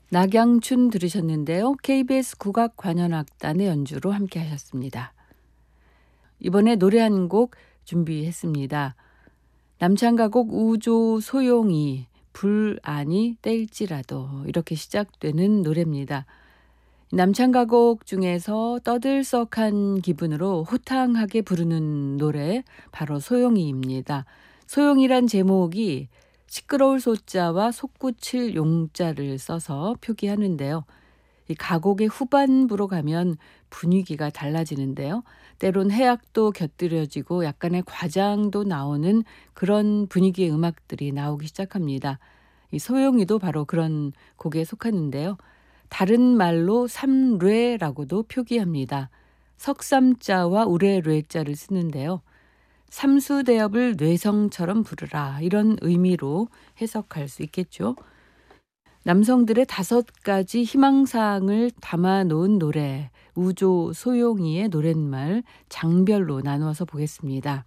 낙양춘 들으셨는데요. KBS 국악관현악단의 연주로 함께 하셨습니다. 이번에 노래 한 곡 준비했습니다. 남창가곡 우조 소용이 불안이 뗄지라도 이렇게 시작되는 노래입니다. 남창가곡 중에서 떠들썩한 기분으로 호탕하게 부르는 노래 바로 소용이입니다. 소용이란 제목이 시끄러울 소자와 솟구칠 용자를 써서 표기하는데요. 이 가곡의 후반부로 가면 분위기가 달라지는데요. 때론 해악도 곁들여지고 약간의 과장도 나오는 그런 분위기의 음악들이 나오기 시작합니다. 이 소용이도 바로 그런 곡에 속하는데요. 다른 말로 삼례라고도 표기합니다. 석삼자와 우레뢰자를 쓰는데요. 삼수대업을 뇌성처럼 부르라 이런 의미로 해석할 수 있겠죠. 남성들의 5가지 희망사항을 담아놓은 노래 우조 소용이의 노랫말 장별로 나누어서 보겠습니다.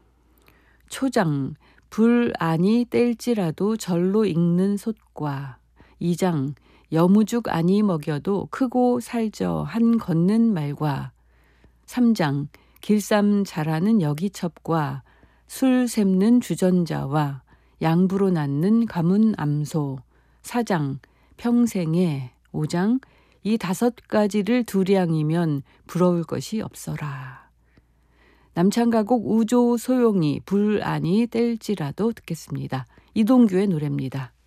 초장 불안이 뗄지라도 절로 익는 솥과 2장 여무죽 아니 먹여도 크고 살저 한 걷는 말과 3장 길쌈 잘하는 여기첩과 술 샘는 주전자와 양부로 낳는 가문 암소 4장 평생에 5장 이 5가지를 두량이면 부러울 것이 없어라. 남창가곡 우조 소용이 불안이 뗄지라도 듣겠습니다. 이동규의 노래입니다.